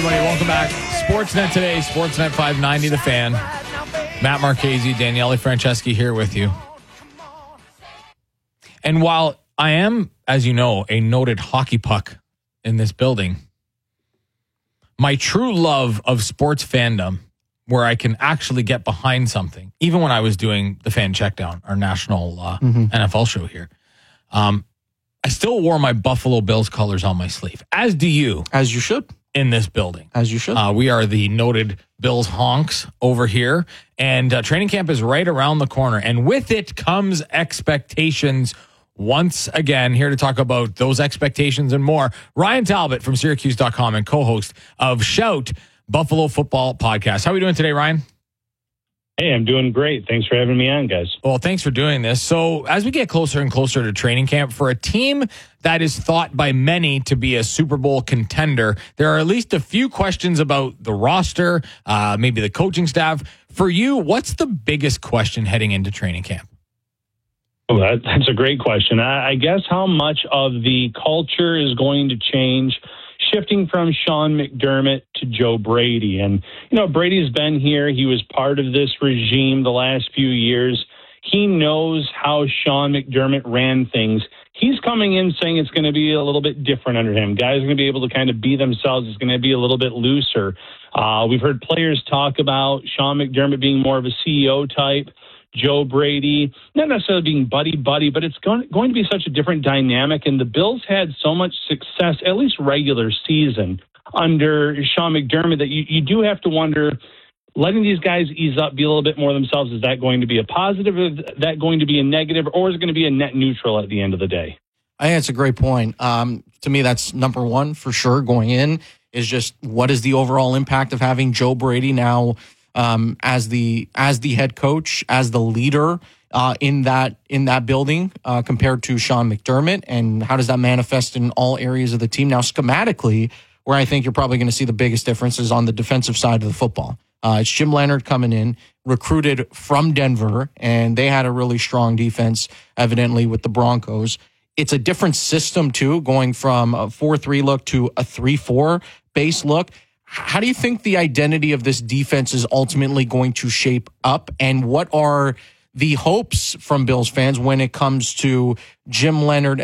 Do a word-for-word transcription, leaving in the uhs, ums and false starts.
everybody. Welcome back. Sportsnet today, Sportsnet five ninety, The Fan. Matt Marchese, Daniele Franceschi here with you. And while I am, as you know, a noted hockey puck in this building, my true love of sports fandom, where I can actually get behind something, even when I was doing the Fan Checkdown, our national uh, mm-hmm. N F L show here, um, I still wore my Buffalo Bills colors on my sleeve, as do you. As you should. In this building. As you should. Uh, we are the noted Bills honks over here, and uh, training camp is right around the corner, and with it comes expectations. Once again, here to talk about those expectations and more, Ryan Talbot from Syracuse dot com and co-host of Shout Buffalo Football Podcast. How are we doing today, Ryan? Hey, I'm doing great. Thanks for having me on, guys. Well, thanks for doing this. So as we get closer and closer to training camp, for a team that is thought by many to be a Super Bowl contender, there are at least a few questions about the roster, uh, maybe the coaching staff. For you, what's the biggest question heading into training camp? Oh, that, that's a great question. I, I guess how much of the culture is going to change shifting from Sean McDermott to Joe Brady. And, you know, Brady's been here. He was part of this regime the last few years. He knows how Sean McDermott ran things. He's coming in saying it's going to be a little bit different under him. Guys are going to be able to kind of be themselves. It's going to be a little bit looser. Uh, we've heard players talk about Sean McDermott being more of a C E O type. Joe Brady, not necessarily being buddy-buddy, but it's going, going to be such a different dynamic. And the Bills had so much success, at least regular season, under Sean McDermott that you, you do have to wonder, letting these guys ease up, be a little bit more themselves, is that going to be a positive, or is that going to be a negative, or is it going to be a net neutral at the end of the day? I think it's a great point. Um, to me, that's number one for sure going in, is just what is the overall impact of having Joe Brady now Um, as the as the head coach, as the leader uh, in that in that building uh, compared to Sean McDermott, and how does that manifest in all areas of the team? Now, schematically, where I think you're probably going to see the biggest difference is on the defensive side of the football. Uh, it's Jim Leonhard coming in, recruited from Denver, and they had a really strong defense, evidently, with the Broncos. It's a different system, too, going from a four three look to a three four base look. How do you think the identity of this defense is ultimately going to shape up? And what are the hopes from Bills fans when it comes to Jim Leonhard